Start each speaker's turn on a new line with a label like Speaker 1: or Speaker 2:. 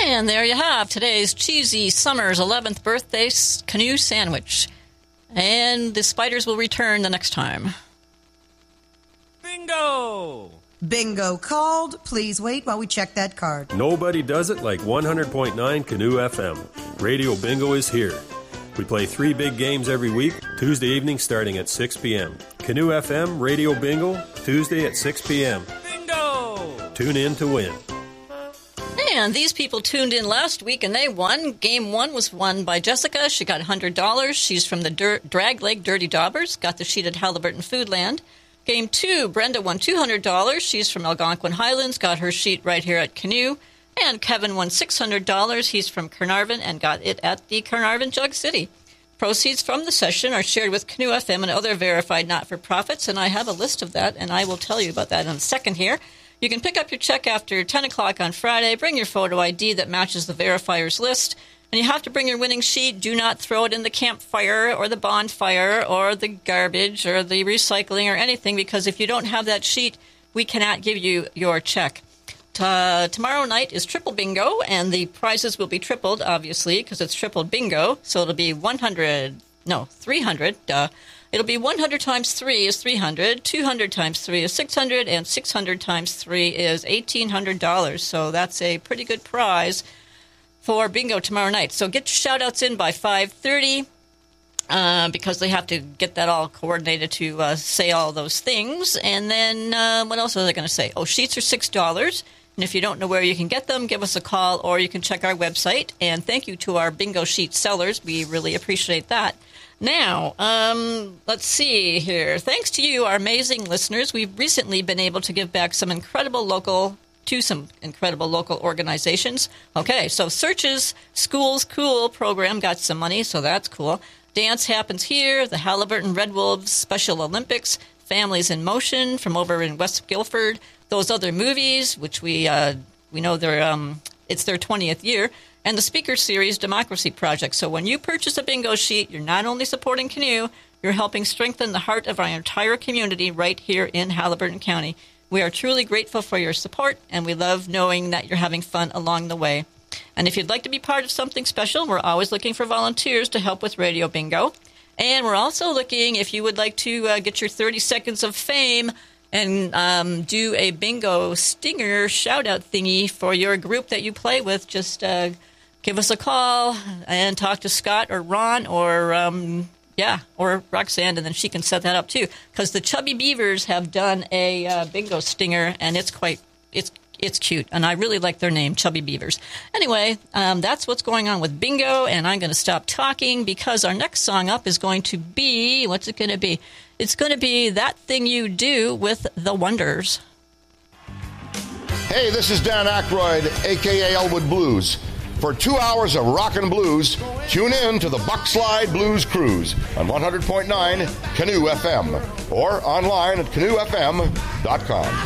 Speaker 1: And there you have today's Cheesy Summer's 11th birthday canoe sandwich. And the spiders will return the next time.
Speaker 2: Bingo!
Speaker 3: Bingo called. Please wait while we check that card.
Speaker 4: Nobody does it like 100.9 Canoe FM. Radio Bingo is here. We play 3 big games every week, Tuesday evening starting at 6 p.m. Canoe FM, Radio Bingo, Tuesday at 6 p.m.
Speaker 2: Bingo!
Speaker 4: Tune in to win.
Speaker 1: And these people tuned in last week and they won. Game 1 was won by Jessica. She got $100. She's from the Drag Lake Dirty Daubers. Got the sheet at Halliburton Foodland. Game 2, Brenda won $200. She's from Algonquin Highlands. Got her sheet right here at Canoe. And Kevin won $600. He's from Carnarvon and got it at the Carnarvon Jug City. Proceeds from the session are shared with Canoe FM and other verified not-for-profits, and I have a list of that, and I will tell you about that in a second here. You can pick up your check after 10 o'clock on Friday. Bring your photo ID that matches the verifiers list, and you have to bring your winning sheet. Do not throw it in the campfire or the bonfire or the garbage or the recycling or anything, because if you don't have that sheet, we cannot give you your check. Tomorrow night is triple bingo, and the prizes will be tripled, obviously, because it's triple bingo. So it'll be 300. It'll be 100 times 3 is 300, 200 times 3 is 600, and 600 times 3 is $1,800. So that's a pretty good prize for bingo tomorrow night. So get your shout-outs in by 5:30. Because they have to get that all coordinated to say all those things. And then what else was I going to say? Oh, sheets are $6. And if you don't know where you can get them, give us a call or you can check our website. And thank you to our bingo sheet sellers. We really appreciate that. Now, let's see here. Thanks to you, our amazing listeners, we've recently been able to give back some incredible local organizations. Okay, so Search's Schools Cool program got some money, so that's cool. Dance Happens Here, the Halliburton Red Wolves Special Olympics, Families in Motion from over in West Guilford, those other movies, which we know it's their 20th year, and the speaker series Democracy Project. So when you purchase a bingo sheet, you're not only supporting Canoe, you're helping strengthen the heart of our entire community right here in Halliburton County. We are truly grateful for your support, and we love knowing that you're having fun along the way. And if you'd like to be part of something special, we're always looking for volunteers to help with Radio Bingo. And we're also looking, if you would like to get your 30 seconds of fame and do a bingo stinger shout-out thingy for your group that you play with, just give us a call and talk to Scott or Ron or Roxanne, and then she can set that up too. Because the Chubby Beavers have done a bingo stinger, and it's cute, and I really like their name, Chubby Beavers. Anyway, that's what's going on with bingo, and I'm going to stop talking because our next song up is going to be, what's it going to be? It's going to be That Thing You Do with The Wonders.
Speaker 5: Hey, this is Dan Aykroyd, a.k.a. Elwood Blues. For 2 hours of rock and blues, tune in to the Buckslide Blues Cruise on 100.9 Canoe FM or online at canoefm.com.